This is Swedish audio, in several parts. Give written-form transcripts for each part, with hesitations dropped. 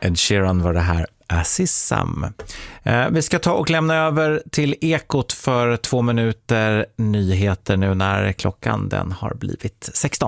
Ed Sheeran var det här, As is some. Vi ska ta och lämna över till Ekot för 2 minuter nyheter nu när klockan den har blivit 16.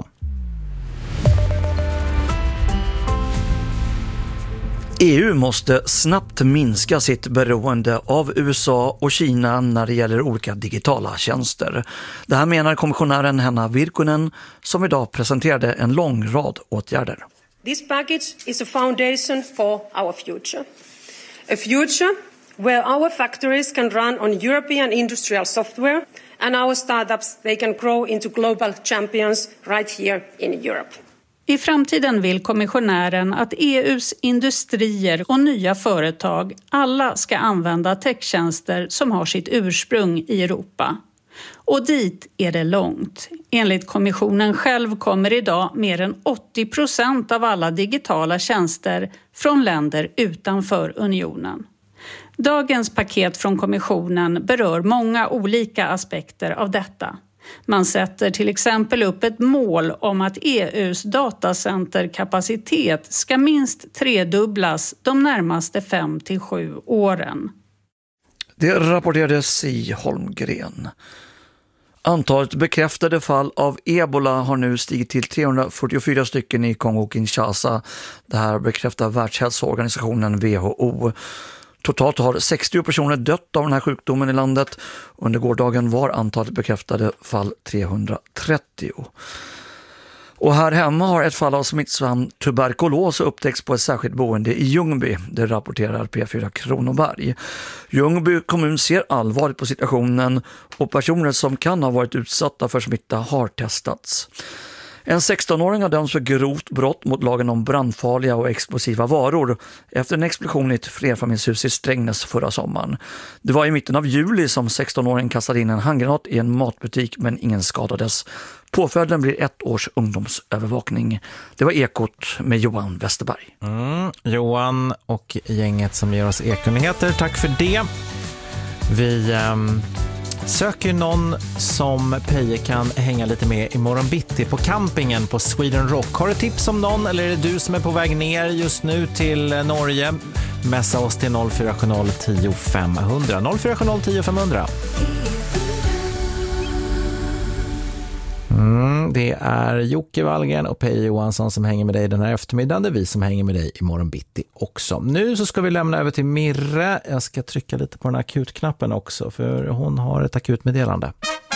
EU måste snabbt minska sitt beroende av USA och Kina när det gäller olika digitala tjänster. Det här menar kommissionären Henna Virkkunen som idag presenterade en lång rad åtgärder. This package is a foundation for our future. A future where our factories can run on European industrial software and our startups they can grow into global champions right here in Europe. I framtiden vill kommissionären att EUs industrier och nya företag alla ska använda techtjänster som har sitt ursprung i Europa. Och dit är det långt. Enligt kommissionen själv kommer idag mer än 80% av alla digitala tjänster från länder utanför unionen. Dagens paket från kommissionen berör många olika aspekter av detta. Man sätter till exempel upp ett mål om att EUs datacenterkapacitet ska minst tredubblas de närmaste 5-7 åren. Det rapporterades i Holmgren. Antalet bekräftade fall av Ebola har nu stigit till 344 stycken i Kongo-Kinshasa. Det här bekräftar Världshälsoorganisationen WHO. Totalt har 60 personer dött av den här sjukdomen i landet. Under gårdagen var antalet bekräftade fall 330. Och här hemma har ett fall av smittsam tuberkulos upptäckts på ett särskilt boende i Ljungby. Det rapporterar P4 Kronoberg. Ljungby kommun ser allvarligt på situationen och personer som kan ha varit utsatta för smitta har testats. En 16-åring har dömts för grovt brott mot lagen om brandfarliga och explosiva varor efter en explosion i ett flerfamiljshus i Strängnäs förra sommaren. Det var i mitten av juli som 16-åringen kastade in en handgranat i en matbutik men ingen skadades. Påföljden blir 1 års ungdomsövervakning. Det var Ekot med Johan Westerberg. Johan och gänget som ger oss Ekonyheter, tack för det. Vi söker någon som Peje kan hänga lite med imorgon bitti på campingen på Sweden Rock. Har du tips om någon eller är det du som är på väg ner just nu till Norge? Messa oss till 0470 10 500. 0470 10 500. Det är Jocke Wallgren och Peje Johansson som hänger med dig den här eftermiddagen. Det är vi som hänger med dig imorgon bitti också. Nu så ska vi lämna över till Mirre. Jag ska trycka lite på den här akutknappen också för hon har ett akutmeddelande.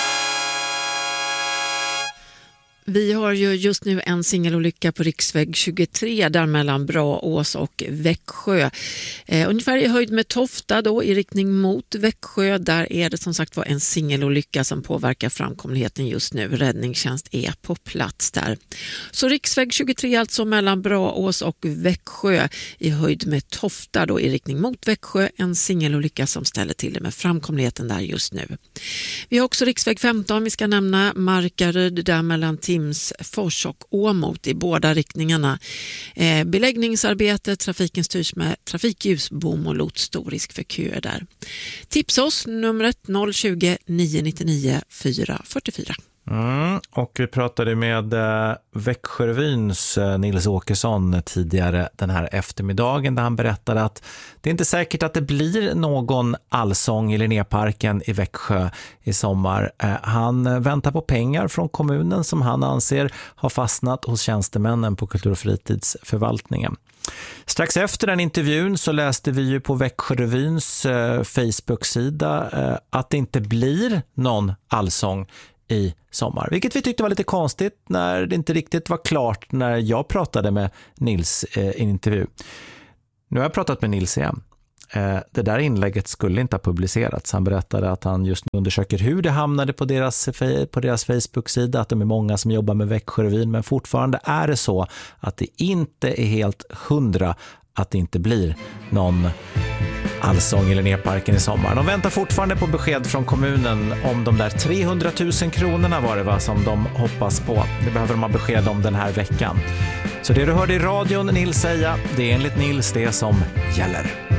Vi har ju just nu en singelolycka på riksväg 23 där mellan Braås och Växjö. Ungefär i höjd med Tofta då i riktning mot Växjö. Där är det som sagt var en singelolycka som påverkar framkomligheten just nu. Räddningstjänst är på plats där. Så riksväg 23 alltså mellan Braås och Växjö i höjd med Tofta då i riktning mot Växjö. En singelolycka som ställer till det med framkomligheten där just nu. Vi har också riksväg 15, vi ska nämna Markaryd där mellan Timsfors och Åmot i båda riktningarna. Beläggningsarbete, trafiken styrs med trafikljus, bom och lot, stor risk för köer där. Tips oss, numret 020 999 444. Och vi pratade med Växjörevyns Nils Åkesson tidigare den här eftermiddagen där han berättade att det är inte säkert att det blir någon allsång i Linnéparken i Växjö i sommar. Han väntar på pengar från kommunen som han anser har fastnat hos tjänstemännen på kultur- och fritidsförvaltningen. Strax efter den intervjun så läste vi ju på Växjörevyns Facebook-sida att det inte blir någon allsång i sommar. Vilket vi tyckte var lite konstigt när det inte riktigt var klart när jag pratade med Nils i en intervju. Nu har jag pratat med Nils igen. Det där inlägget skulle inte ha publicerats. Han berättade att han just nu undersöker hur det hamnade på deras Facebook-sida, att de är många som jobbar med Växjörevyn, men fortfarande är det så att det inte är helt 100 att det inte blir någon allsång i Linnéparken i sommar. De väntar fortfarande på besked från kommunen om de där 300 000 kronorna var det va, som de hoppas på. Det behöver de ha besked om den här veckan. Så det du hörde i radion Nils säga, det är enligt Nils det som gäller.